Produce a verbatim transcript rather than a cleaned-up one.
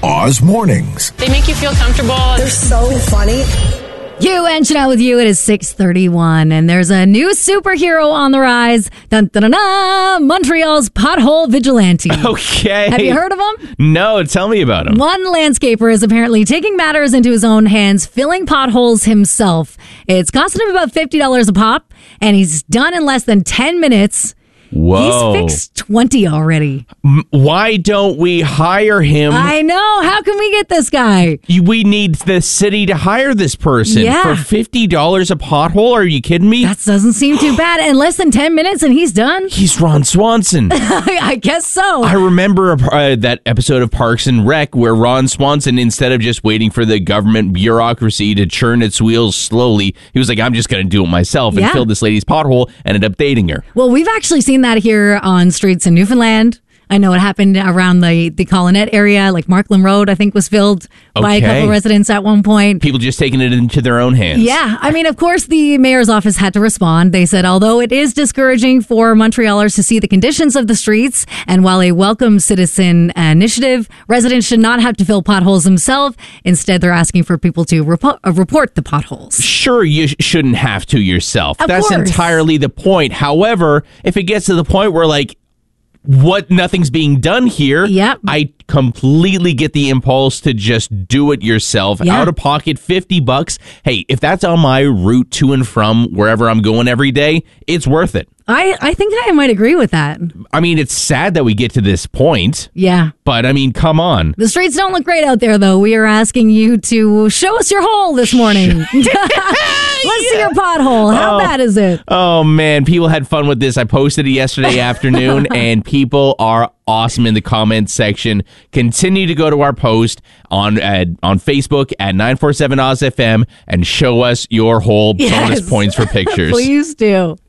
Oz Mornings. They make you feel comfortable. They're so funny. You and Chanel with you. It is six thirty-one, and there's a new superhero on the rise. Dun, dun, dun, dun, Montreal's pothole vigilante. Okay. Have you heard of him? No, tell me about him. One landscaper is apparently taking matters into his own hands, filling potholes himself. It's costing him about fifty dollars a pop, and he's done in less than ten minutes. Whoa. He's fixed twenty already. M- Why don't we hire him? I know. How can we get this guy? You- We need the city to hire this person Yeah. for fifty dollars a pothole. Are you kidding me? That doesn't seem too bad. In less than ten minutes and he's done? He's Ron Swanson. I, I guess so. I remember uh, that episode of Parks and Rec where Ron Swanson, instead of just waiting for the government bureaucracy to churn its wheels slowly, he was like, I'm just going to do it myself, and Yeah. filled this lady's pothole, ended up dating her. Well, we've actually seen that here on streets in Newfoundland. I know it happened around the, the Colonette area, like Markland Road, I think, was filled by a Okay. couple residents at one point. People just taking it into their own hands. Yeah, I mean, of course, the mayor's office had to respond. They said, although it is discouraging for Montrealers to see the conditions of the streets, and while a welcome citizen initiative, residents should not have to fill potholes themselves. Instead, they're asking for people to repo- uh, report the potholes. Sure, you sh- shouldn't have to yourself. Of That's course. entirely the point. However, if it gets to the point where, like, what nothing's being done here, Yep. I completely get the impulse to just do it yourself. Yeah. Out of pocket, fifty bucks. Hey, if that's on my route to and from wherever I'm going every day, it's worth it. I, I think I might agree with that. I mean, it's sad that we get to this point, Yeah. but I mean, come on. The streets don't look great out there, though. We are asking you to show us your hole this morning. Let's see your pothole. How Oh. bad is it? Oh man, people had fun with this. I posted it yesterday afternoon, and people are awesome in the comments section. Continue to go to our post on uh, on Facebook at nine four seven Oz F M and show us your whole Yes. bonus points for pictures. Please do.